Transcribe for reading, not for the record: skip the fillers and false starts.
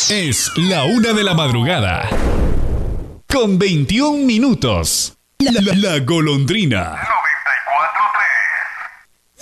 Es la 1 de la madrugada. Con 21 minutos. La golondrina.